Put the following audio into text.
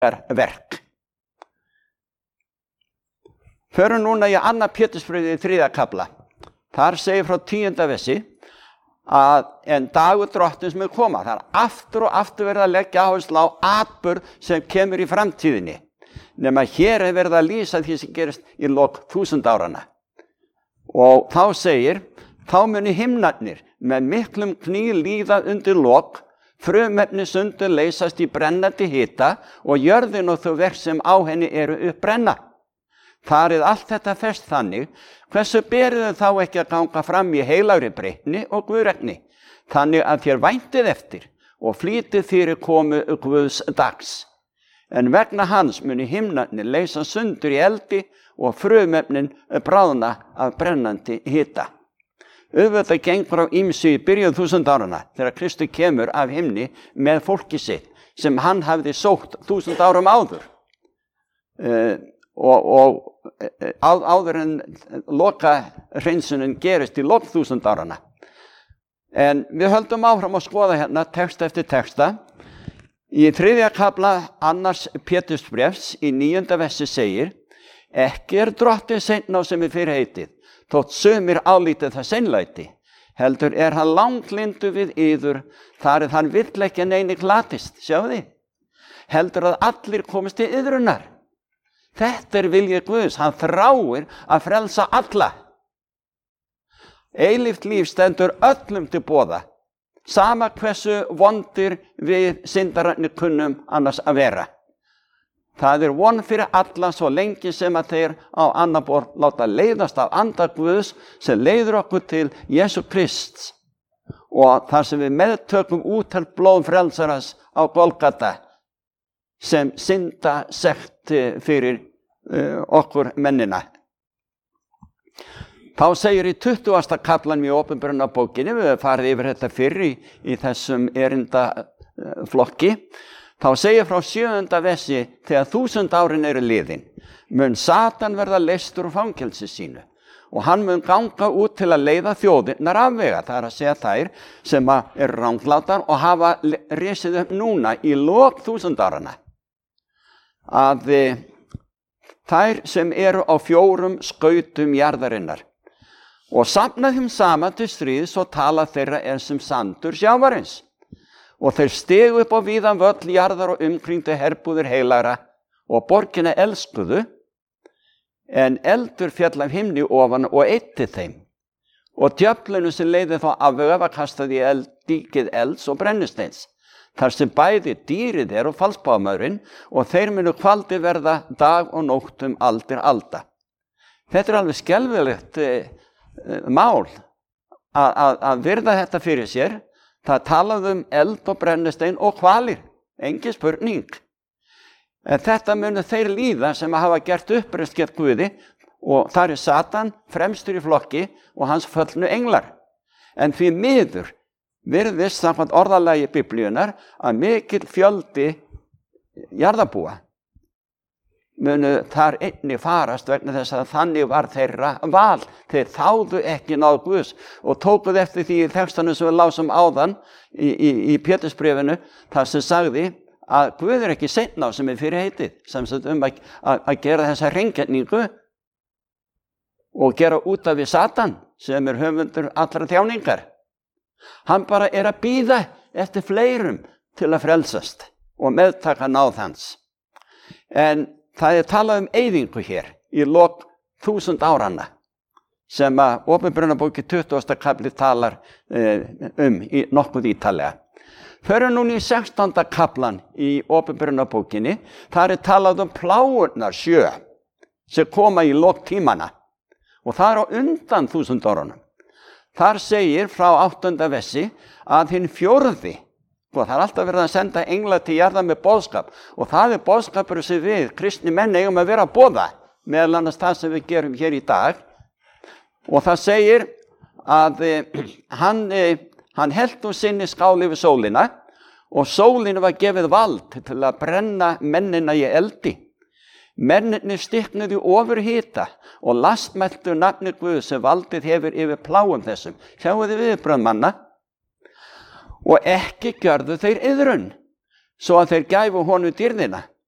verk. Förum núna í 2. Pétursbréfið í 3. kafla. Þar segir frá 10. versi að en dagur drottins mun koma. Það aftur og aftur verið að leggja áherslu á atburð sem kemur í framtíðinni. Nema hér verið að lýsa því sem gerist í lok 1000 áranna. Og þá segir, þá muni himnarnir með miklum kný líða undir lok, frumefni sundur leysast í brennandi hita og jörðin og þau verk sem á henni eru uppbrenna. Þar allt þetta fest þannig, hversu berið þá ekki að ganga fram í heilagri breytni og guðrækni, þannig að þér væntið eftir og flýtið fyrir komu Guðs dags. En vegna hans muni himnarnir leysa sundur í eldi og frumefnin bráðna af brennandi hita. Auðvitað gengur á ýmsu í byrjun 1000 áranna þegar Kristur kemur af himni með fólki sitt sem hann hafði sótt 1000 árum áður. Og áður en loka hreinsunin gerist í lok 1000 áranna. En við höldum áfram að skoða hérna texta eftir texta. Í 3. kafla 2. Pétursbréfs í 9. versi segir, ekki drottinn seinn á sem fyrir heitið, þótt sumir álítið það seinlæti, heldur hann langlyndur við yður, þar hann vill ekki neini glatist, sjáðu þið, heldur að allir komist til yðrunar. Þetta vilji Guðs, hann þráir að frelsa alla. Eilíft líf stendur öllum til boða, sama hversu vondir við syndararnir kunnum annars að vera. Það von fyrir alla svo lengi sem að þeir á annað borð láta leiðast af anda Guðs sem leiður okkur til Jesú Krists og þar sem við meðtökum úthelt blóð frelsaras á Golgata sem synda sekt fyrir okkur mennina. Þá segir í 20. kaflanum í Opinberunarbókinni, við höfum farið yfir þetta fyrr í þessum erindaflokki, þá segir frá 7. versi, þegar 1000 árin eru liðin, mun Satan verða leystur úr fangelsi sínu og hann mun ganga út til að leiða þjóðirnar afvega, það að segja þær sem eru ranglátar og hafa risið upp núna í lok 1000 áranna. Að þær sem eru á 4 skautum jarðarinnar og safna þeim saman til stríðs og tala þeirra sem sandur sjávarins. Og þeir stegu upp á víðan völl jarðar og umkringdu herbúðir heilagra og borgina elskuðu, en eldur féll af himni ofan og eitti þeim. Og djöflinu sem leiði þá afvega var kastað í díkið elds og brennisteins, þar sem bæði dýrið og falsbámaurinn, og þeir munu kvaldi verða dag og nótt aldir alda. Þetta alveg skelfilegt mál að virða þetta fyrir sér. Það talaði eld og brennistein og hvalir, engin spurning. En þetta munu þeir líða sem hafa gert uppreist gegn Guði, og þar Satan fremstur í flokki og hans föllnu englar. En því miður virðist samkvæmt orðalagi Biblíunnar að mikill fjöldi jarðarbúa munu þar einnig farast vegna þess að þannig var þeirra val. Þeir þáðu ekki náð Guðs og tókuð eftir því í textanum sem við lásum áðan í Pétursbréfinu, þar sem sagði að Guð ekki seinn á sem fyrir heitið, sem sagt að gera þessa hreingerningu og gera út af við Satan sem höfundur allra þjáningar. Hann bara að bíða eftir fleirum til að frelsast og meðtaka náð hans. En það talað eyðingu hér í lok 1000 áranna sem að Opinberunarbókin 20. kafli talar í nokkuð ítarlega. Förum núna í 16. kaflan í Opinberunarbókinni, þar talað plágurnar 7 sem koma í lok tímana og það á undan 1000 árunum. Þar segir frá 8. versi að hinn 4. og það alltaf verið að senda engla til jarðar með boðskap og það boðskapur sem við, kristni menn, eigum að vera að boða, meðal annars það sem við gerum hér í dag. Og það segir að hann hélt sinni skál yfir sólina og sólinu var gefið vald til að brenna mennina í eldi. Mennirnir stiknuðu ofur hita og lastmæltu nafni Guð sem valdið hefur yfir pláum þessum. Sjáu þið viðbrögð manna? Og ekki gjörðu þeir iðrun, svo að þeir gæfu honum dýrðina,